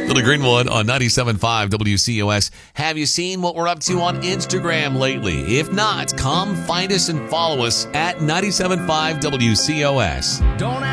Billy Greenwood on 97.5 WCOS. Have you seen what we're up to on Instagram lately? If not, come find us and follow us at 97.5 WCOS. Don't